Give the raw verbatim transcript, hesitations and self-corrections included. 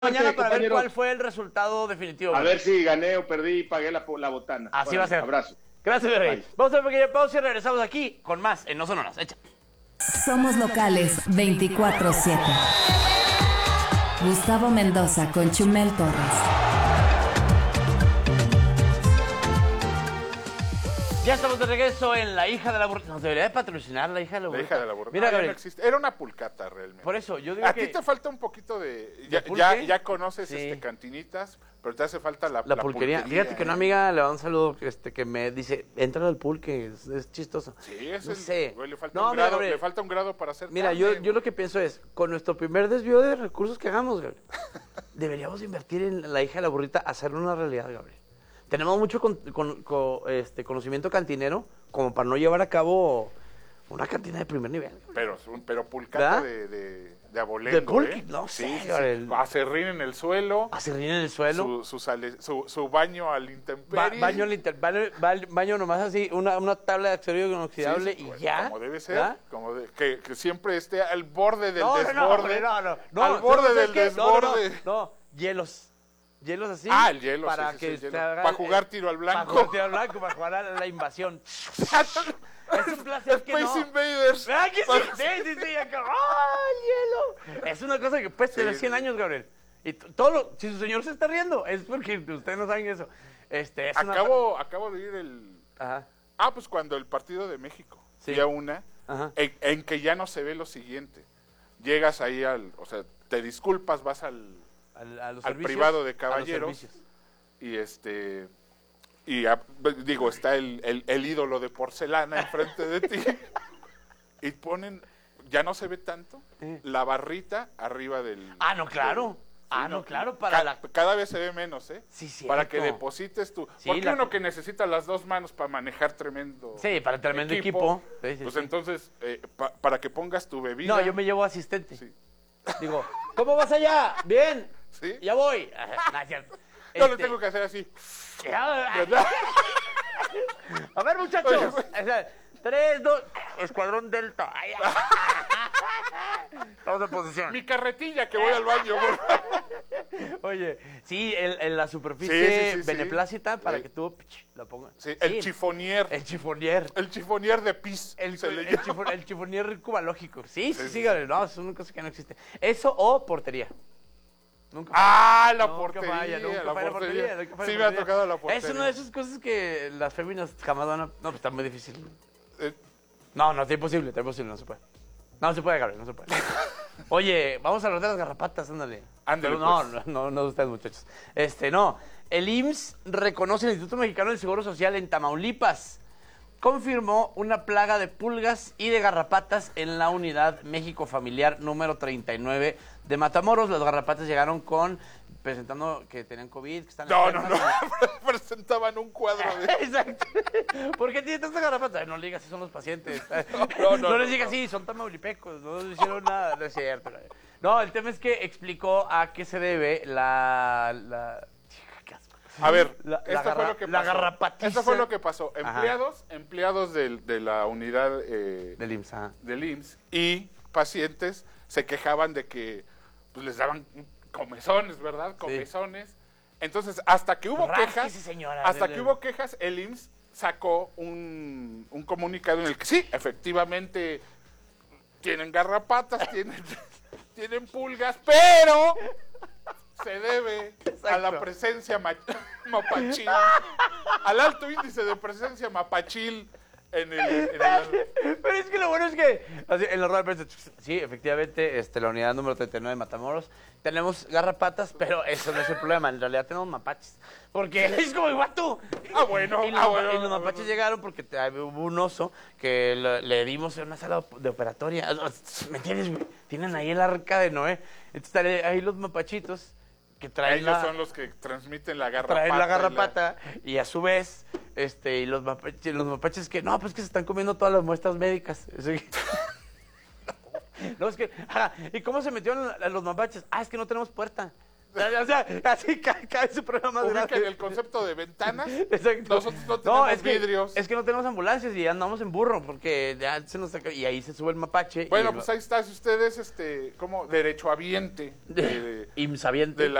mañana para ver compañero. cuál fue el resultado definitivo. A Gabriel. ver si gané o perdí y pagué la, la botana. Así Órale, va a ser. Abrazo. Gracias, Virrey. Bye. Vamos a ver pequeña pausa y regresamos aquí con más en No Sonoras. Echa. Somos locales veinticuatro siete. Gustavo Mendoza con Chumel Torres. Ya estamos de regreso en La Hija de la Burrita. Nos debería de patrocinar La Hija de la La Burrita. hija de la burrita. Mira, No, ya Gabriel, no existe. Era una pulcata realmente. por eso yo digo A que... ti te falta un poquito de... Ya, pulque? ya, ya conoces Sí. este, cantinitas, pero te hace falta la, La pulquería. Fíjate que una ¿eh? amiga le va un saludo este, que me dice, entra al pulque, es, es chistoso. Sí, es No el- sé. güey, le, falta No, un mira, grado, Gabriel. le falta un grado para hacer Mira, carne, yo, güey. yo lo que pienso es, con nuestro primer desvío de recursos que hagamos, Gabriel, deberíamos invertir en La Hija de la Burrita, hacerlo una realidad, Gabriel. Tenemos mucho con, con- con, este, conocimiento cantinero como para no llevar a cabo una cantina de primer nivel. Pero, pero pulcata ¿verdad? de, de, de abolengo, De pulque, ¿eh? no Sí, sé, sí, sí. Gabriel. Acerrín en el suelo, Acerrín en el suelo. su, su, sale- su, su baño al Ba- intemperie. baño, linter- baño, baño, baño nomás así, una, una tabla de accesorio inoxidable Sí, sí, y pues, ya. Como debe ser, ¿verdad? como de- que, que siempre esté al borde del No, no, no, desborde. hombre, no, no, no, al ¿sabes borde del qué? No, no, desborde. No, no, hielos. Hielos así. Ah, el hielo, para sí, sí, que sí, el se hielo. haga Para el- jugar tiro al blanco. Para jugar tiro al blanco, para jugar a la invasión. Es un placer que Space no. Invaders. ¿Verdad que sí? Sí, sí, sí, acá. ¡Ah, hielo! Es una cosa que puede tener Sí, cien sí. años, Gabriel. Y t- todo lo- si su señor se está riendo, es porque ustedes no saben eso. Este, es una- Acabo, acabo de ir el... Ajá, Ah, pues cuando el partido de México. Sí. Fui a una ajá. en, en que ya no se ve lo siguiente. Llegas ahí al... O sea, te disculpas, vas al... Al, a los al servicios, privado de a los caballeros. servicios. Y este... Y a- digo, está el, el, el ídolo de porcelana enfrente de ti. Y ponen, ya no se ve tanto, Eh. la barrita arriba del... Ah, no, claro. del- Ah, sí, no, claro, para ca- la- Cada vez se ve menos, ¿eh? Sí, cierto. Para que deposites tu... Sí, porque la- uno que necesita las dos manos para manejar tremendo... Sí, para el tremendo equipo. Sí, sí, pues sí. entonces, eh, pa- para que pongas tu bebida... No, yo me llevo asistente. Sí. Digo, ¿cómo vas allá? Bien. ¿Sí? Ya voy. Ajá, no, es cierto. Yo le Este, tengo que hacer así. ya- ¿Verdad? A ver, muchachos. Oye, güey. O sea, tres, dos. Escuadrón Delta. Ay, Estamos en posición. Mi carretilla que voy al baño. güey. Oye, sí, en, en la superficie Sí, sí, sí, sí. beneplácita para Sí. que tú pch, la pongas. Sí, el chifonier. El chifonier. El chifonier de pis. El, se le el, llama. chifon- el chifonier cubalógico. Sí, sí, Sí, sí, sí, Gabriel. No, es una cosa que no existe. Eso o portería. Nunca Ah, la nunca portería. falla, nunca la falla la portería. portería, nunca falla Sí, la me ha portería. tocado la portería. Es una de esas cosas que las féminas jamás van a... No, pues está muy difícil. Eh, No, no, está imposible, está imposible, no se puede. No se puede, Gabriel, no se puede. Oye, vamos a hablar de las garrapatas, ándale. Ándale, Pero no, pues. no, no, no ustedes, muchachos. Este, no. El I M S S reconoce el Instituto Mexicano del Seguro Social en Tamaulipas. Confirmó una plaga de pulgas y de garrapatas en la unidad México Familiar número treinta y nueve de Matamoros. Las garrapatas llegaron con, presentando que tenían COVID, que están No, no, no. enfermas. Presentaban un cuadro de... Exacto. ¿Por qué tiene tantas garrapatas? Ay, no le digas si son los pacientes. no, No, no, les no, digas no. sí, son tamaulipecos, no les hicieron nada, no es cierto. No, el tema es que explicó a qué se debe la... la... qué asco. A ver, La- la esto fue garra- lo que la pasó. garrapatiza. Esto fue lo que pasó. Ajá. Empleados, empleados del- de la unidad eh, Del I M S S, ajá. del I M S S y pacientes se quejaban de que pues, les daban comezones, ¿verdad? Comezones. Entonces, hasta que hubo Rásquese, quejas, señora. hasta Dele. que hubo quejas, el I M S S sacó un, un comunicado en el que sí, efectivamente tienen garrapatas, tienen, tienen pulgas, pero se debe a la Exacto. presencia ma- mapachil, al alto índice de presencia mapachil en el... en el- Pero es que lo bueno es que así, en la rueda de prensa, sí, efectivamente, este, la unidad número treinta y nueve de Matamoros, tenemos garrapatas, pero eso no es el problema, en realidad tenemos mapaches. Porque es como igual tú. Ah, bueno, Y los, ah, ma- bueno, y los ah, mapaches bueno. llegaron porque te- hubo un oso que lo- le dimos en una sala de operatoria. ¿Me entiendes, güey? Tienen ahí el arca de Noé. Entonces están ahí los mapachitos que traen Ellos la... son los que transmiten la garrapata. traen la y la- garrapata y a su vez este y los mapaches, los mapaches que no, pues que se están comiendo todas las muestras médicas. Sí. No, es que, ah, ¿y cómo se metieron la- los mapaches? Ah, es que no tenemos puerta. O sea, así cae, cae su programa más Ubican grande. el concepto de ventanas. Exacto. Nosotros no tenemos es que, vidrios. Es que no tenemos ambulancias y andamos en burro porque ya se nos saca- y ahí se sube el mapache. Bueno, y pues ahí está. Si ustedes, este, como derechohabiente de, IMSSaviente. de